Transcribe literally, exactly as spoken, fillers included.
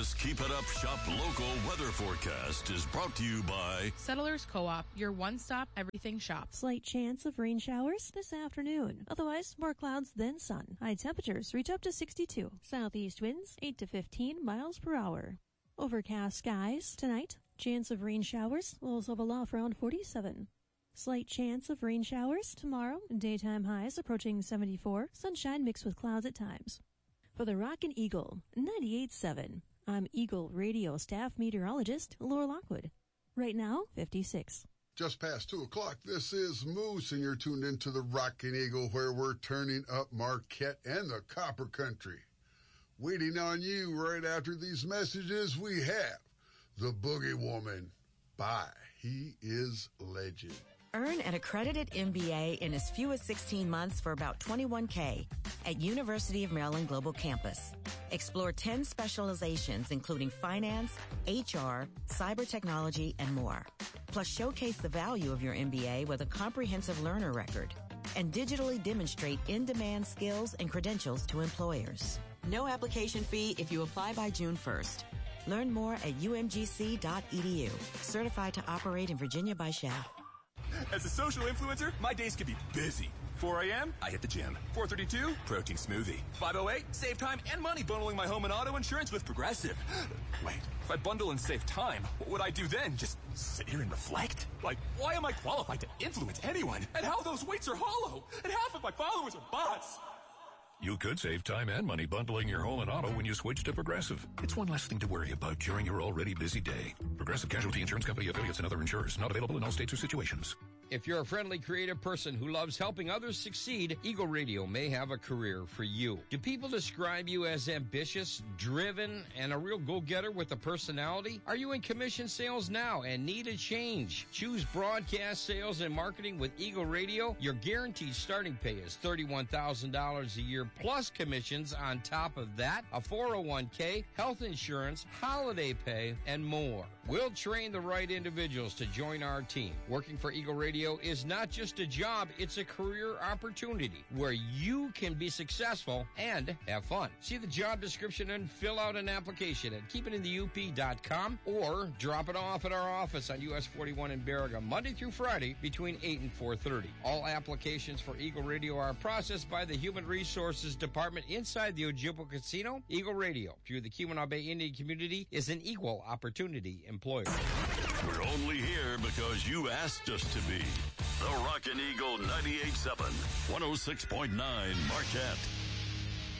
This Keep It Up Shop local weather forecast is brought to you by Settlers Co-op, your one-stop everything shop. Slight chance of rain showers this afternoon. Otherwise, more clouds than sun. High temperatures reach up to sixty-two. Southeast winds eight to fifteen miles per hour. Overcast skies tonight. Chance of rain showers. Lows level off around forty-seven. Slight chance of rain showers tomorrow. Daytime highs approaching seventy-four. Sunshine mixed with clouds at times. For the Rockin' Eagle, ninety-eight point seven. I'm Eagle Radio staff meteorologist Laura Lockwood. Right now, fifty-six. Just past two o'clock, this is Moose, and you're tuned into the Rockin' Eagle, where we're turning up Marquette and the Copper Country. Waiting on you right after these messages, we have the Boogie Woman by He Is Legend. Earn an accredited M B A in as few as sixteen months for about twenty-one thousand dollars at University of Maryland Global Campus. Explore ten specializations, including finance, H R, cyber technology, and more. Plus, showcase the value of your M B A with a comprehensive learner record and digitally demonstrate in-demand skills and credentials to employers. No application fee if you apply by June first. Learn more at U M G C dot E D U. Certified to operate in Virginia by S H A F. As a social influencer, my days can be busy. four a.m., I hit the gym. four thirty-two, protein smoothie. five oh eight, save time and money bundling my home and auto insurance with Progressive. Wait, if I bundle and save time, what would I do then? Just sit here and reflect? Like, why am I qualified to influence anyone? And how those weights are hollow? And half of my followers are bots. You could save time and money bundling your home and auto when you switch to Progressive. It's one less thing to worry about during your already busy day. Progressive Casualty Insurance Company, affiliates, and other insurers. Not available in all states or situations. If you're a friendly, creative person who loves helping others succeed, Eagle Radio may have a career for you. Do people describe you as ambitious, driven, and a real go-getter with a personality? Are you in commission sales now and need a change? Choose broadcast sales and marketing with Eagle Radio. Your guaranteed starting pay is thirty-one thousand dollars a year plus commissions on top of that, a four oh one k, health insurance, holiday pay, and more. We'll train the right individuals to join our team. Working for Eagle Radio is not just a job, it's a career opportunity where you can be successful and have fun. See the job description and fill out an application at keep it in the U P dot com or drop it off at our office on U S forty-one in Baraga, Monday through Friday between eight and four thirty. All applications for Eagle Radio are processed by the Human Resources Department inside the Ojibwa Casino. Eagle Radio, through the Keweenaw Bay Indian community, is an equal opportunity employer. We're only here because you asked us to be. The Rockin' Eagle ninety-eight point seven, one oh six point nine Marquette.